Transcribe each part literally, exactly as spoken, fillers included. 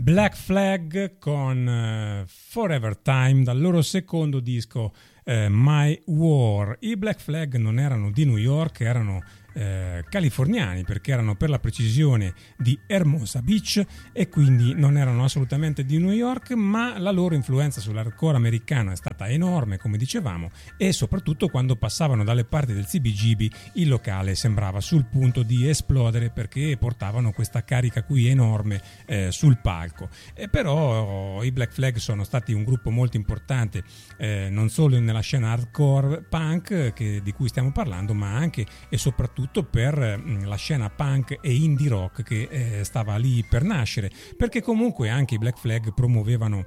Black Flag con uh, Forever Time dal loro secondo disco uh, My War. I Black Flag non erano di New York, erano Eh, californiani, perché erano per la precisione di Hermosa Beach e quindi non erano assolutamente di New York, ma la loro influenza sull'hardcore americano è stata enorme, come dicevamo, e soprattutto quando passavano dalle parti del C B G B il locale sembrava sul punto di esplodere, perché portavano questa carica qui enorme eh, sul palco. E però i Black Flag sono stati un gruppo molto importante eh, non solo nella scena hardcore punk che, di cui stiamo parlando, ma anche e soprattutto per la scena punk e indie rock che eh, stava lì per nascere, perché comunque anche i Black Flag promuovevano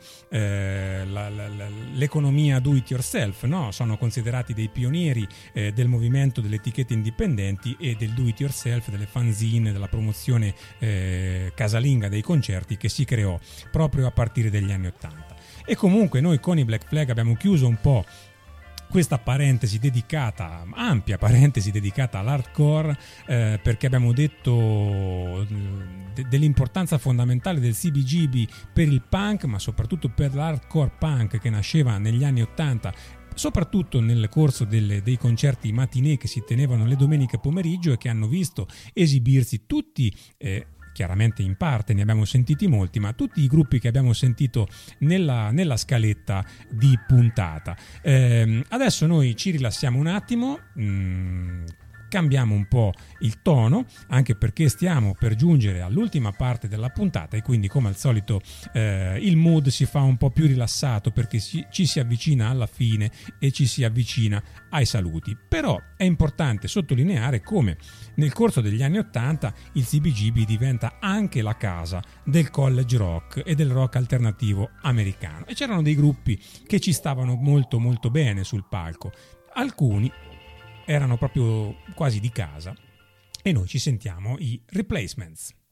eh, la, la, la, l'economia do it yourself, no? Sono considerati dei pionieri eh, del movimento delle etichette indipendenti e del do it yourself, delle fanzine, della promozione eh, casalinga dei concerti che si creò proprio a partire dagli anni ottanta. E comunque noi con i Black Flag abbiamo chiuso un po' questa parentesi dedicata, ampia parentesi dedicata all'hardcore, eh, perché abbiamo detto de- dell'importanza fondamentale del C B G B per il punk, ma soprattutto per l'hardcore punk che nasceva negli anni ottanta, soprattutto nel corso delle, dei concerti matinee che si tenevano le domeniche pomeriggio e che hanno visto esibirsi tutti eh, chiaramente in parte ne abbiamo sentiti molti, ma tutti i gruppi che abbiamo sentito nella, nella scaletta di puntata. Eh, adesso noi ci rilassiamo un attimo, mh, cambiamo un po' il tono, anche perché stiamo per giungere all'ultima parte della puntata e quindi, come al solito, eh, il mood si fa un po' più rilassato, perché si, ci si avvicina alla fine e ci si avvicina ai saluti. Però è importante sottolineare come nel corso degli anni ottanta il C B G B diventa anche la casa del college rock e del rock alternativo americano, e c'erano dei gruppi che ci stavano molto molto bene sul palco. Alcuni erano proprio quasi di casa, e noi ci sentiamo i Replacements.